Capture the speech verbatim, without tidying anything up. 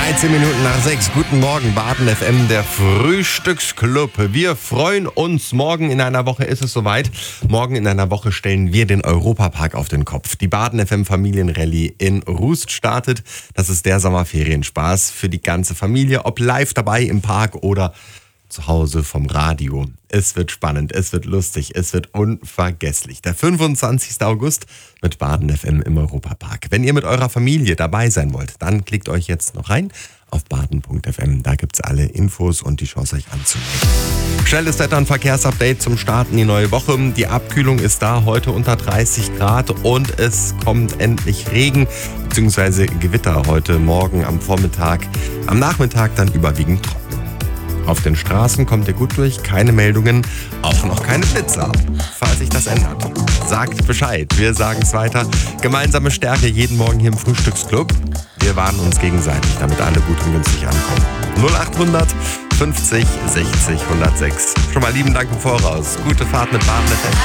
dreizehn Minuten nach sechs. Guten Morgen, Baden F M, der Frühstücksclub. Wir freuen uns. Morgen in einer Woche ist es soweit. Morgen in einer Woche stellen wir den Europapark auf den Kopf. Die Baden F M Familienrallye in Rust startet. Das ist der Sommerferienspaß für die ganze Familie. Ob live dabei im Park oder zu Hause vom Radio. Es wird spannend, es wird lustig, es wird unvergesslich. Der fünfundzwanzigster August mit Baden F M im Europapark. Wenn ihr mit eurer Familie dabei sein wollt, dann klickt euch jetzt noch rein auf baden punkt f m. Da gibt's alle Infos und die Chance, euch anzumelden. Schnelles Wetter- und Verkehrsupdate zum Start in die neue Woche. Die Abkühlung ist da, heute unter dreißig Grad und es kommt endlich Regen bzw. Gewitter heute Morgen am Vormittag. Am Nachmittag dann überwiegend trocken. Auf den Straßen kommt ihr gut durch, keine Meldungen, auch noch keine Blitzer. Falls sich das ändert, sagt Bescheid. Wir sagen es weiter. Gemeinsame Stärke jeden Morgen hier im Frühstücksclub. Wir warnen uns gegenseitig, damit alle gut und günstig ankommen. null acht hundert fünfzig sechzig hundertsechs. Schon mal lieben Dank im Voraus. Gute Fahrt mit Baden F M.